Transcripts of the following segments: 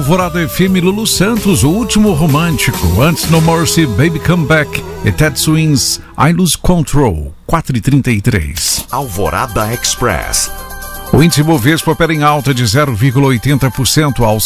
Alvorada FM, Lulu Santos, O Último Romântico, antes No Mercy, Baby Come Back e Ted Swings, I Lose Control, 4h33. Alvorada Express. O índice Bovespa opera em alta de 0,80% aos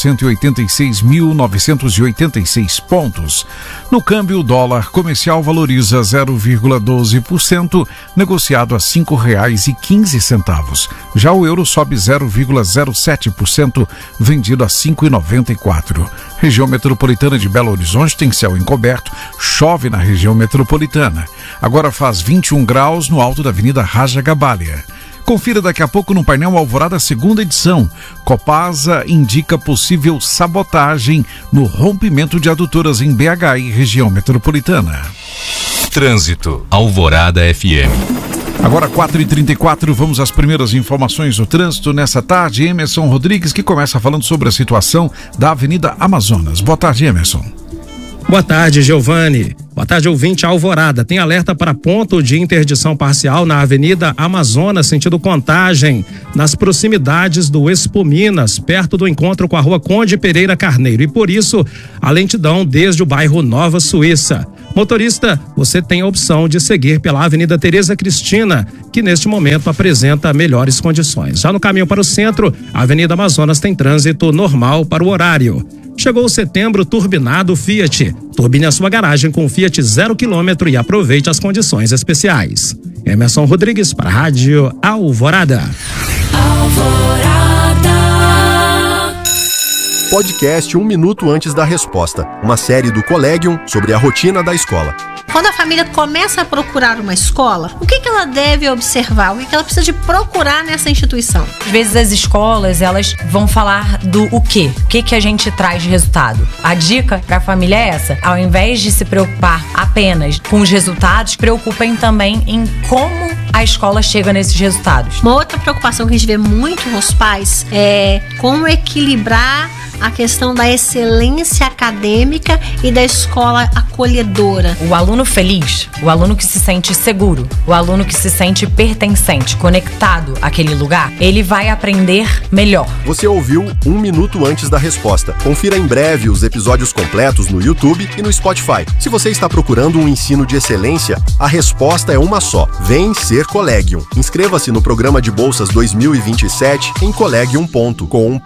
186.986 pontos. No câmbio, o dólar comercial valoriza 0,12%, negociado a R$ 5,15. Já o euro sobe 0,07%, vendido a R$ 5,94. Região metropolitana de Belo Horizonte tem céu encoberto, chove na região metropolitana. Agora faz 21 graus no alto da Avenida Raja Gabalha. Confira daqui a pouco no painel Alvorada, segunda edição. Copasa indica possível sabotagem no rompimento de adutoras em BH e região metropolitana. Trânsito, Alvorada FM. Agora 4h34, vamos às primeiras informações do trânsito nessa tarde. Emerson Rodrigues, que começa falando sobre a situação da Avenida Amazonas. Boa tarde, Emerson. Boa tarde, Giovanni. Boa tarde, ouvinte Alvorada. Tem alerta para ponto de interdição parcial na Avenida Amazonas, sentido Contagem, nas proximidades do Expo Minas, perto do encontro com a Rua Conde Pereira Carneiro. E por isso, a lentidão desde o bairro Nova Suíça. Motorista, você tem a opção de seguir pela Avenida Tereza Cristina, que neste momento apresenta melhores condições. Já no caminho para o centro, a Avenida Amazonas tem trânsito normal para o horário. Chegou o setembro turbinado Fiat. Turbine a sua garagem com Fiat 0 km e aproveite as condições especiais. Emerson Rodrigues para a Rádio Alvorada. Podcast 1 minuto antes da resposta. Uma série do Collegium sobre a rotina da escola. Quando a família começa a procurar uma escola, o que ela deve observar? O que ela precisa de procurar nessa instituição? Às vezes as escolas, elas vão falar do o quê? O que a gente traz de resultado? A dica para a família é essa. Ao invés de se preocupar apenas com os resultados, preocupem também em como a escola chega nesses resultados. Uma outra preocupação que a gente vê muito nos pais é como equilibrar a questão da excelência acadêmica e da escola acolhedora. O aluno feliz, o aluno que se sente seguro, o aluno que se sente pertencente, conectado àquele lugar, ele vai aprender melhor. Você ouviu 1 minuto antes da resposta. Confira em breve os episódios completos no YouTube e no Spotify. Se você está procurando um ensino de excelência, a resposta é uma só. Vem ser Collegium. Inscreva-se no programa de bolsas 2027 em collegium.com.br.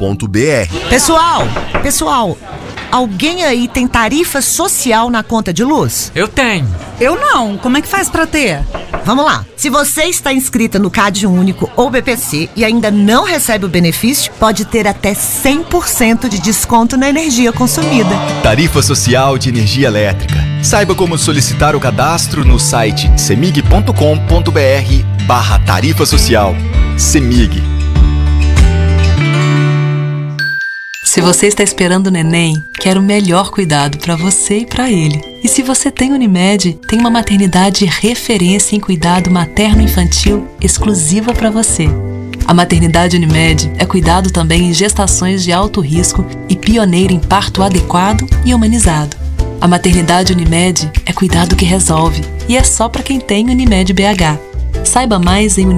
Pessoal, alguém aí tem tarifa social na conta de luz? Eu tenho. Eu não. Como é que faz pra ter? Vamos lá. Se você está inscrita no CAD Único ou BPC e ainda não recebe o benefício, pode ter até 100% de desconto na energia consumida. Tarifa Social de Energia Elétrica. Saiba como solicitar o cadastro no site cemig.com.br/tarifa social. Cemig. Se você está esperando o neném, quer o melhor cuidado para você e para ele. E se você tem Unimed, tem uma maternidade referência em cuidado materno-infantil exclusiva para você. A maternidade Unimed é cuidado também em gestações de alto risco e pioneira em parto adequado e humanizado. A maternidade Unimed é cuidado que resolve e é só para quem tem Unimed BH. Saiba mais em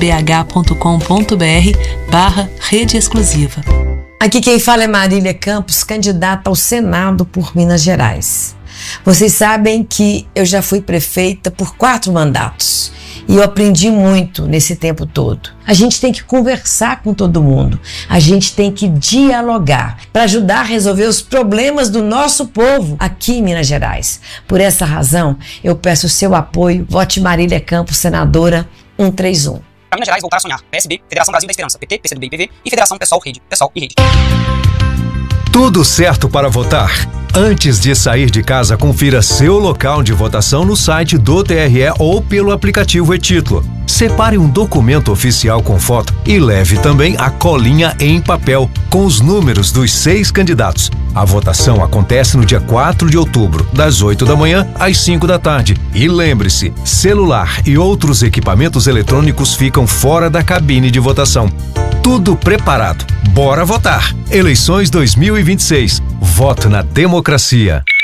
unimedbh.com.br/rede exclusiva. Aqui quem fala é Marília Campos, candidata ao Senado por Minas Gerais. Vocês sabem que eu já fui prefeita por 4 mandatos e eu aprendi muito nesse tempo todo. A gente tem que conversar com todo mundo, a gente tem que dialogar para ajudar a resolver os problemas do nosso povo aqui em Minas Gerais. Por essa razão, eu peço o seu apoio. Vote Marília Campos, senadora 131. Para Minas Gerais, voltar a sonhar. PSB, Federação Brasil da Esperança, PT, PCdoB e PV e Federação Pessoal e Rede. Tudo certo para votar? Antes de sair de casa, confira seu local de votação no site do TRE ou pelo aplicativo e-Título. Separe um documento oficial com foto e leve também a colinha em papel com os números dos 6 candidatos. A votação acontece no dia 4 de outubro, das 8 da manhã às 5 da tarde. E lembre-se, celular e outros equipamentos eletrônicos ficam fora da cabine de votação. Tudo preparado. Bora votar! Eleições 2026. Voto na democracia.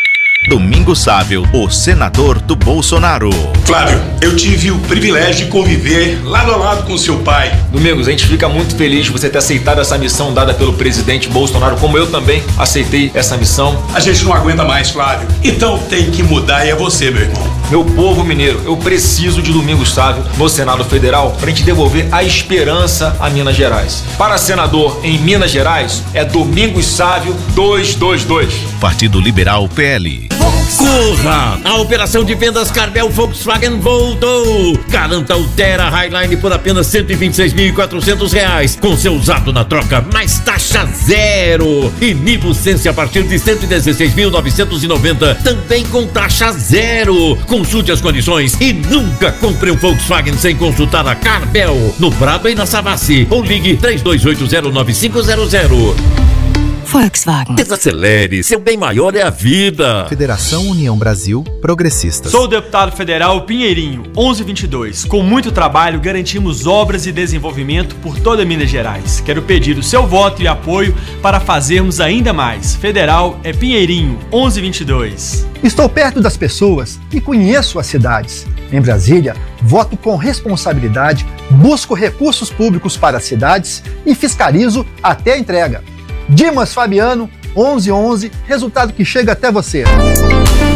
Domingos Sávio, o senador do Bolsonaro. Flávio, eu tive o privilégio de conviver lado a lado com seu pai. Domingos, a gente fica muito feliz de você ter aceitado essa missão dada pelo presidente Bolsonaro, como eu também aceitei essa missão. A gente não aguenta mais, Flávio. Então tem que mudar e é você, meu irmão. Meu povo mineiro, eu preciso de Domingos Sávio no Senado Federal pra gente devolver a esperança a Minas Gerais. Para senador em Minas Gerais, é Domingos Sávio 222. Partido Liberal PL. Corra! A operação de vendas Carvel Volkswagen voltou! Garanta o Terra Highline por apenas R$ 126.400, com seu usado na troca, mais taxa zero! E Nivo Sense a partir de R$ 116.990, também com taxa zero! Consulte as condições e nunca compre um Volkswagen sem consultar a Carvel, no Prado e na Savassi, ou ligue 32809500. Volkswagen. Desacelere, seu bem maior é a vida. Federação União Brasil Progressistas. Sou o deputado federal Pinheirinho, 1122. Com muito trabalho, garantimos obras e desenvolvimento por toda Minas Gerais. Quero pedir o seu voto e apoio para fazermos ainda mais. Federal é Pinheirinho, 1122. Estou perto das pessoas e conheço as cidades. Em Brasília, voto com responsabilidade, busco recursos públicos para as cidades e fiscalizo até a entrega. Dimas Fabiano, 1111, resultado que chega até você.